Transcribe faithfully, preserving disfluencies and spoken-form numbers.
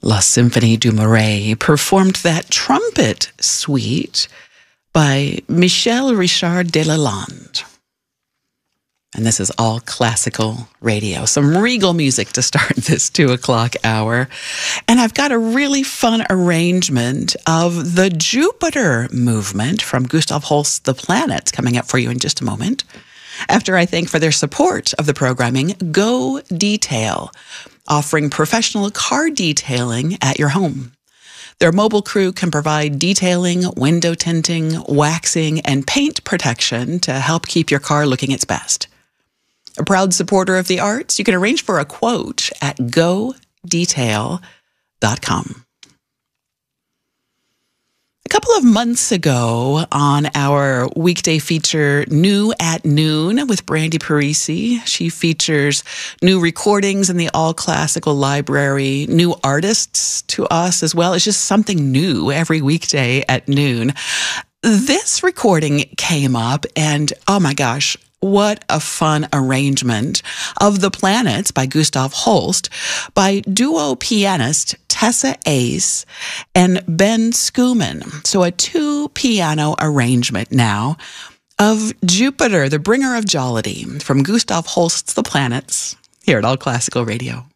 La Symphonie du Marais performed that trumpet suite by Michel Richard Delalande. And this is all classical radio. Some regal music to start this two o'clock hour. And I've got a really fun arrangement of the Jupiter movement from Gustav Holst's The Planets coming up for you in just a moment. After I thank for their support of the programming, Go Detail, offering professional car detailing at your home. Their mobile crew can provide detailing, window tinting, waxing, and paint protection to help keep your car looking its best. A proud supporter of the arts, you can arrange for a quote at go detail dot com. A couple of months ago on our weekday feature, New at Noon with Brandy Parisi, she features new recordings in the All Classical Library, new artists to us as well. It's just something new every weekday at noon. This recording came up and, oh my gosh, what a fun arrangement of The Planets by Gustav Holst by duo pianist Tessa Ace and Ben Schumann. So a two-piano arrangement now of Jupiter, the bringer of jollity, from Gustav Holst's The Planets, here at All Classical Radio.